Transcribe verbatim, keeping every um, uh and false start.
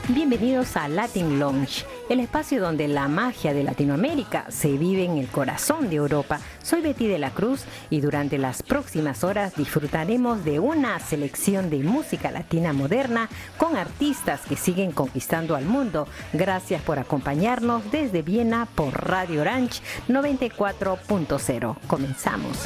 Bienvenidos a Latin Lounge, el espacio donde la magia de Latinoamérica se vive en el corazón de Europa. Soy Betty de la Cruz y durante las próximas horas disfrutaremos de una selección de música latina moderna con artistas que siguen conquistando al mundo. Gracias por acompañarnos desde Viena por Radio Orange noventa y cuatro punto cero. Comenzamos.